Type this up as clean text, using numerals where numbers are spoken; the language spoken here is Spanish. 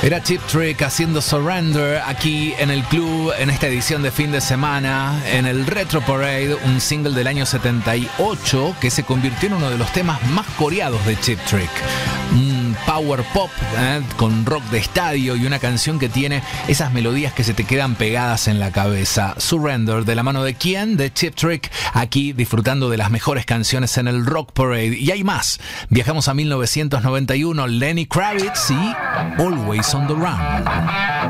Era Cheap Trick haciendo Surrender aquí en el club, en esta edición de fin de semana, en el Retro Parade, un single del año 78 que se convirtió en uno de los temas más coreados de Cheap Trick. Un power pop con rock de estadio y una canción que tiene esas melodías que se te quedan pegadas en la cabeza. Surrender, de la mano de quién, de Cheap Trick, aquí disfrutando de las mejores canciones en el Rock Parade. Y hay más. Viajamos a 1991, Lenny Kravitz y Always on the Run.